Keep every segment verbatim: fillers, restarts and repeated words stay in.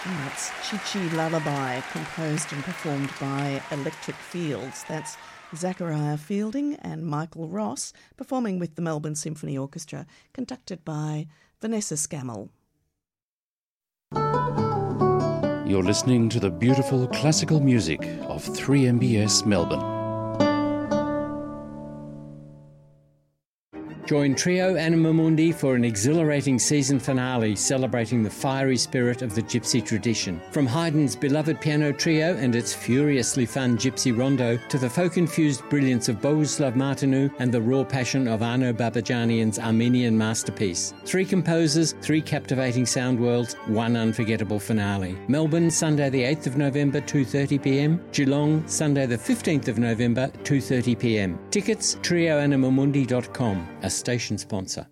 And that's Chi Chi Lullaby, composed and performed by Electric Fields. That's Zachariah Fielding and Michael Ross, performing with the Melbourne Symphony Orchestra, conducted by Vanessa Scammell. You're listening to the beautiful classical music of three M B S Melbourne. Join Trio Anima Mundi for an exhilarating season finale celebrating the fiery spirit of the Gypsy tradition. From Haydn's beloved piano trio and its furiously fun Gypsy rondo to the folk-infused brilliance of Bohuslav Martinu and the raw passion of Arno Babajanian's Armenian masterpiece. Three composers, three captivating sound worlds, one unforgettable finale. Melbourne, Sunday the eighth of November, two thirty p m. Geelong, Sunday the fifteenth of November, two thirty p m. Tickets, trio anima mundi dot com. A station sponsor.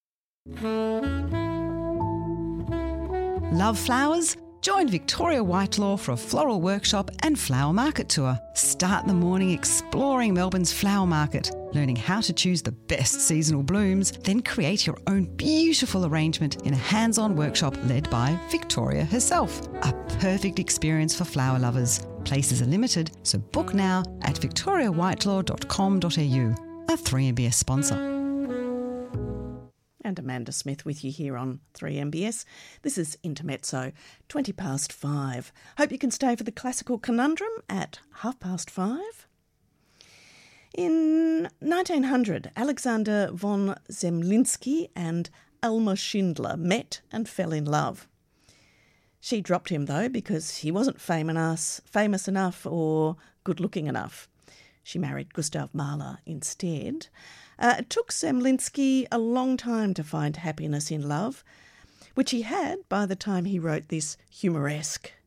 Love flowers? Join Victoria Whitelaw for a floral workshop and flower market tour. Start the morning exploring Melbourne's flower market, learning how to choose the best seasonal blooms, then create your own beautiful arrangement in a hands-on workshop led by Victoria herself. A perfect experience for flower lovers. Places are limited, so book now at victoria whitelaw dot com dot a u. A three M B S sponsor. And Amanda Smith with you here on three M B S. This is Intermezzo, twenty past five. Hope you can stay for the classical conundrum at half past five. In nineteen hundred, Alexander von Zemlinsky and Alma Schindler met and fell in love. She dropped him, though, because he wasn't famous, famous enough or good-looking enough. She married Gustav Mahler instead. Uh, it took Zemlinsky a long time to find happiness in love, which he had by the time he wrote this humoresque